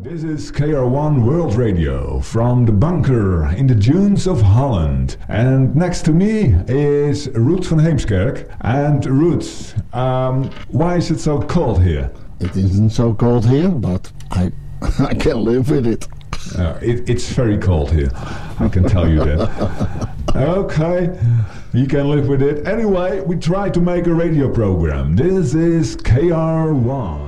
This is KR1 World Radio from the bunker in the dunes of Holland. And next to me is Ruud van Heemskerk. And Ruud, why is it so cold here? It isn't so cold here, but I can live with it. It's very cold here, I can tell you that. Okay, you can live with it. Anyway, we try to make a radio program. This is KR1.